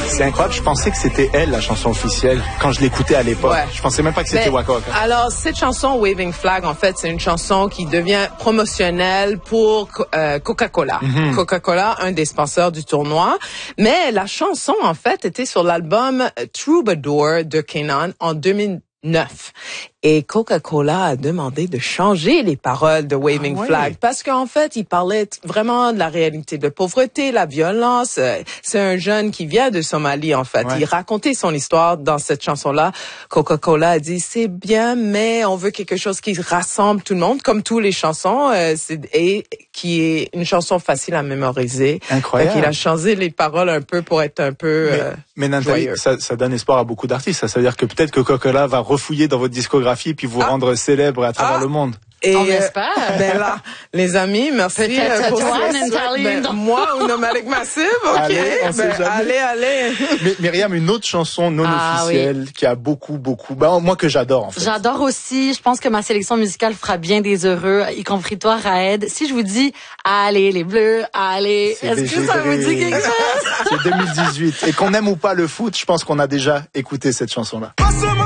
C'est incroyable, je pensais que c'était elle la chanson officielle quand je l'écoutais à l'époque. Ouais. Je pensais même pas que c'était Waka Waka. Alors cette chanson Waving Flag, en fait, c'est une chanson qui devient promotionnelle pour Coca-Cola. Coca-Cola, un des sponsors du tournoi. Mais la chanson, en fait, était sur l'album Troubadour de Kenan en 2009. Et Coca-Cola a demandé de changer les paroles de Waving Flag parce qu'en fait, il parlait vraiment de la réalité de la pauvreté, la violence. C'est un jeune qui vient de Somalie, en fait. Il racontait son histoire dans cette chanson-là. Coca-Cola a dit, c'est bien, mais on veut quelque chose qui rassemble tout le monde, comme tous les chansons, et qui est une chanson facile à mémoriser. Incroyable. Il a changé les paroles un peu pour être un peu mais Nathalie, ça donne espoir à beaucoup d'artistes. Ça veut dire que peut-être que Coca-Cola va refouiller dans votre discographie puis vous rendre célèbre à travers le monde. Et on espère. Ben là, les amis, merci pour moi ou Nomadic Massive, ok. Allez. Mais Myriam, une autre chanson non officielle qui a beaucoup, moi que j'adore en fait. J'adore aussi. Je pense que ma sélection musicale fera bien des heureux, y compris toi, Raed. Si je vous dis, allez les Bleus, allez, est-ce que ça vous dit quelque chose? C'est 2018. Et qu'on aime ou pas le foot, je pense qu'on a déjà écouté cette chanson-là.